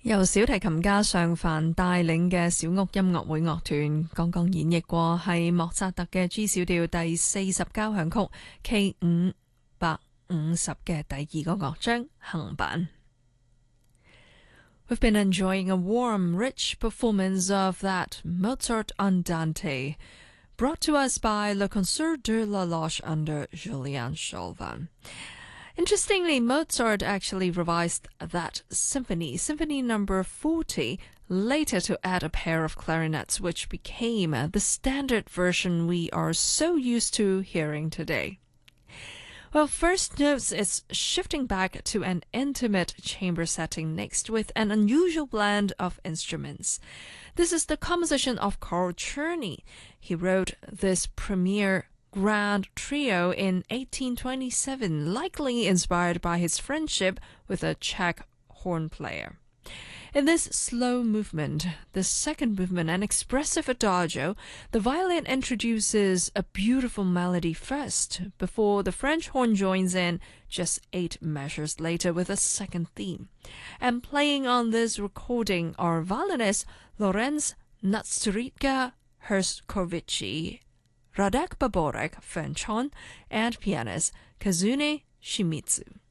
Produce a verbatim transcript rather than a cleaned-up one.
由小提琴家尚凡帶領嘅小屋音樂會樂團剛剛演繹過係莫扎特嘅 G 小調第四十交響曲 K 五百五十嘅第二個樂章行版。We've been enjoying a warm, rich performance of that Mozart Andante, brought to us by Le Concert de la Loge under Julian Chauvin. Interestingly, Mozart actually revised that symphony, Symphony Number forty, later to add a pair of clarinets, which became the standard version we are so used to hearing today. Well, First Notes is shifting back to an intimate chamber setting next with an unusual blend of instruments. This is the composition of Carl Czerny. He wrote this premiere grand trio in eighteen twenty-seven, likely inspired by his friendship with a Czech horn player. In this slow movement, the second movement, an expressive adagio, the violin introduces a beautiful melody first, before the French horn joins in just eight measures later with a second theme. And playing on this recording are violinist Lorenz Nasturitka-Herskovitchy, Radek Baborek, French horn, and pianist Kazune Shimizu.